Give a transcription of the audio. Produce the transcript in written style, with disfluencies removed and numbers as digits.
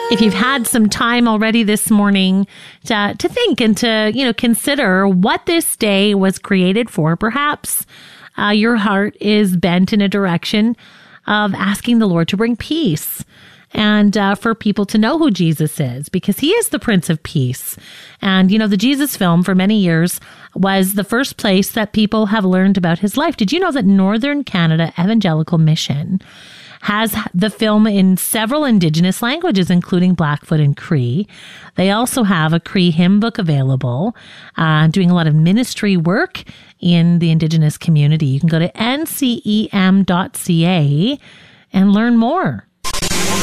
If you've had some time already this morning to think and to, consider what this day was created for, perhaps your heart is bent in a direction of asking the Lord to bring peace and for people to know who Jesus is, because he is the Prince of Peace. And, the Jesus film for many years was the first place that people have learned about his life. Did you know that Northern Canada Evangelical Mission has the film in several Indigenous languages, including Blackfoot and Cree? They also have a Cree hymn book available, doing a lot of ministry work in the Indigenous community. You can go to ncem.ca and learn more.